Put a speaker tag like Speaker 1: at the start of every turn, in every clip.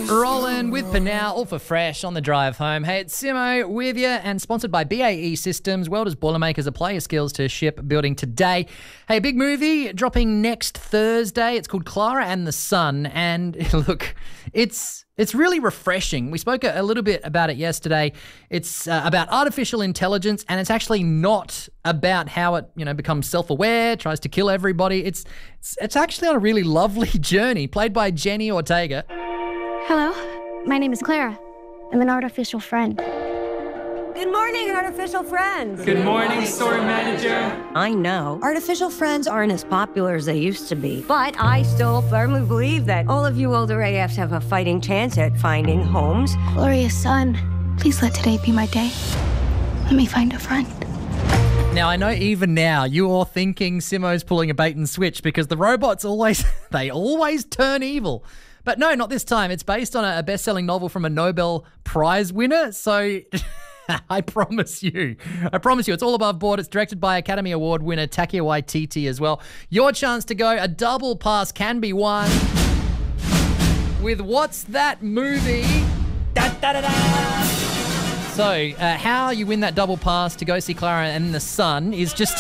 Speaker 1: Rolling with Panau, all for fresh on the drive home. Hey, it's Simo with you and sponsored by BAE Systems, Welders Boilermakers, apply your skills to shipbuilding today. Hey, big movie dropping next Thursday. It's called Clara and the Sun, and look, it's really refreshing. We spoke a little bit about it yesterday. It's about artificial intelligence, and it's actually not about how it, becomes self-aware, tries to kill everybody. It's actually on a really lovely journey, played by Jenny Ortega.
Speaker 2: Hello, my name is Clara. I'm an artificial friend.
Speaker 3: Good morning, artificial friends.
Speaker 4: Good morning, store manager.
Speaker 3: I know artificial friends aren't as popular as they used to be, but I still firmly believe that all of you older AFs have a fighting chance at finding homes.
Speaker 2: Glorious sun, please let today be my day. Let me find a friend.
Speaker 1: Now, I know even now you're thinking Simo's pulling a bait and switch because the robots always turn evil. But no, not this time. It's based on a best-selling novel from a Nobel Prize winner. So I promise you, it's all above board. It's directed by Academy Award winner Taika Waititi as well. Your chance to go, a double pass can be won with What's That Movie? Da, da, da, da. So how you win that double pass to go see Clara and the Sun is just...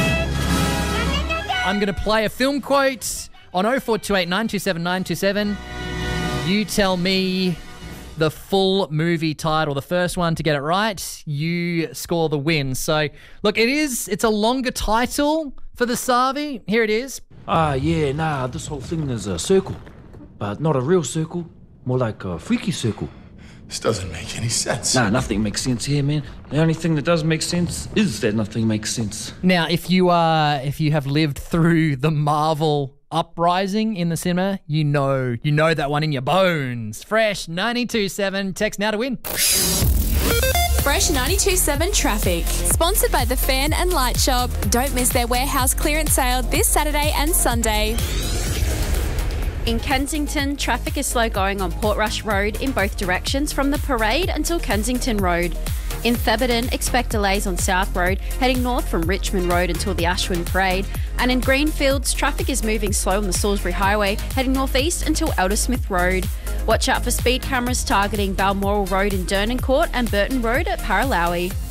Speaker 1: I'm going to play a film quote on 0428 927 927. You tell me the full movie title. The first one to get it right, you score the win. So, look, it's a longer title for the Savi. Here it is.
Speaker 5: This whole thing is a circle, but not a real circle, more like a freaky circle.
Speaker 6: This doesn't make any sense.
Speaker 5: Nah, nothing makes sense here, man. The only thing that does make sense is that nothing makes sense.
Speaker 1: Now, if you have lived through the Marvel uprising in the cinema, you know that one in your bones. Fresh 92.7, text now to win.
Speaker 7: Fresh 92.7 traffic. Sponsored by The Fan and Light Shop. Don't miss their warehouse clearance sale this Saturday and Sunday.
Speaker 8: In Kensington, traffic is slow going on Portrush Road in both directions from the Parade until Kensington Road. In Theberton, expect delays on South Road, heading north from Richmond Road until the Ashwin Parade. And in Greenfields, traffic is moving slow on the Salisbury Highway, heading northeast until Eldersmith Road. Watch out for speed cameras targeting Balmoral Road in Durnan Court and Burton Road at Paralowie.